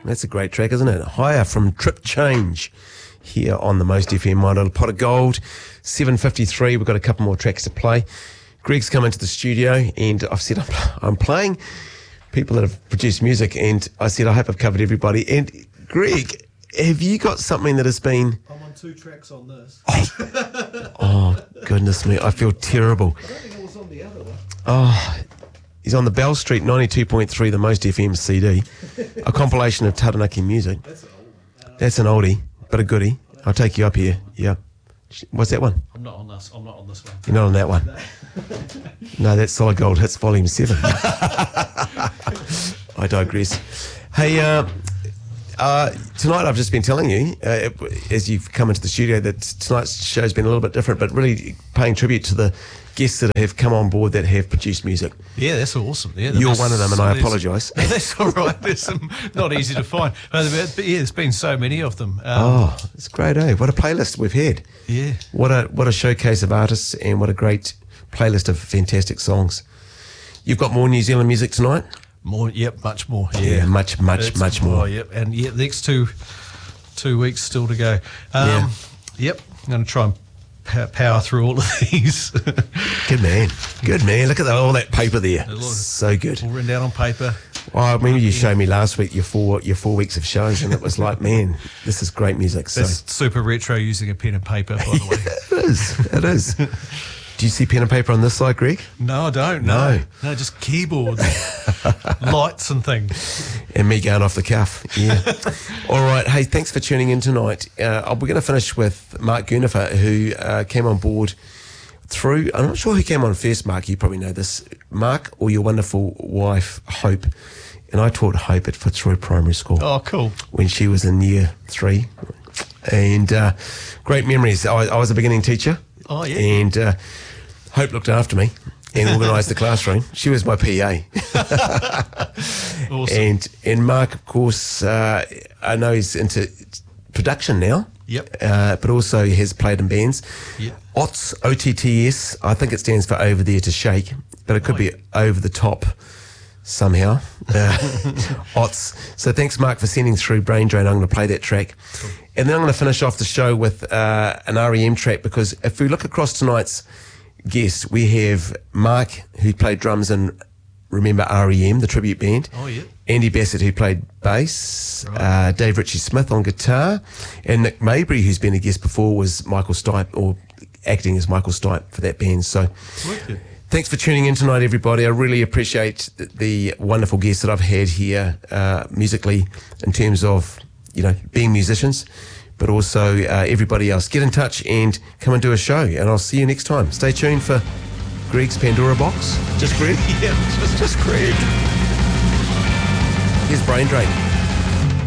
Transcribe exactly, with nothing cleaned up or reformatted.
That's a great track, isn't it? Higher from Trip Change here on the Most F M. My Little Pot of Gold. seven fifty-three. We've got a couple more tracks to play. Greg's come into the studio and I've said I'm, I'm playing people that have produced music, and I said I hope I've covered everybody. And Greg, have you got something that has been... I'm on two tracks on this. Oh, oh goodness me, I feel terrible. I don't think I was on the other one. Oh, he's on the Bell Street ninety-two point three, the Most F M C D, a compilation of Taranaki music. That's an old one. That's an oldie, but a goodie. I'll take you up here. Yeah. What's that one? I'm not on this. I'm not on this one. You're not on that one. No, that's Solid Gold Hits Volume seven. I digress. Hey, uh, uh, tonight I've just been telling you, uh, as you've come into the studio, that tonight's show's been a little bit different, but really paying tribute to the guests that have come on board that have produced music. Yeah, that's awesome. Yeah, You're one of them, and I apologise. No, that's all right. There's some not easy to find. But, but yeah, there's been so many of them. Um, Oh, it's great, eh? What a playlist we've had. Yeah. What a what a showcase of artists, and what a great playlist of fantastic songs. You've got more New Zealand music tonight? More, yep, much more. Yeah, Yeah, much, much, It's much more. Yep, and yeah, the next two two weeks still to go. Um, Yeah. Yep, I'm going to try and pow- power through all of these. Good man. Good man. Look at the, all that paper there. lot of- So good. All written down on paper. Well, I remember you showed me last week your four your four weeks of shows, and it was like, man, this is great music. So That's super retro using a pen and paper, by the way. it is. It is. Do you see pen and paper on this side, Greg? No, I don't. No, No. no, just keyboards, lights, and things. And me going off the cuff. Yeah. All right. Hey, thanks for tuning in tonight. Uh, we're going to finish with Mark Gunifer, who uh, came on board through, I'm not sure who came on first, Mark. You probably know this. Mark or your wonderful wife, Hope. And I taught Hope at Fitzroy Primary School. Oh, cool. When she was in year three. And uh, great memories. I, I was a beginning teacher. Oh, yeah. And uh, Hope looked after me and organised the classroom. She was my P A. Awesome. And and Mark, of course, uh, I know he's into production now. Yep. Uh, but also he has played in bands. Yep. O T S, O T T S, I think it stands for Over There to Shake, but it could Oh, be Over the Top somehow. Uh, O T S. So thanks, Mark, for sending through Brain Drain. I'm going to play that track. Cool. And then I'm going to finish off the show with uh, an R E M track, because if we look across tonight's guests, we have Mark, who played drums in Remember R E M, the tribute band. Oh, yeah. Andy Bassett, who played bass. Right. Uh, Dave Ritchie-Smith on guitar. And Nick Mabry, who's been a guest before, was Michael Stipe, or acting as Michael Stipe for that band. So Wicked. thanks for tuning in tonight, everybody. I really appreciate the, the wonderful guests that I've had here uh, musically, in terms of, you know, being musicians, but also uh, everybody else. Get in touch and come and do a show, and I'll see you next time. Stay tuned for Greg's Pandora Box. Just Greg? Yeah, just, Just Greg. Here's Brain Drain.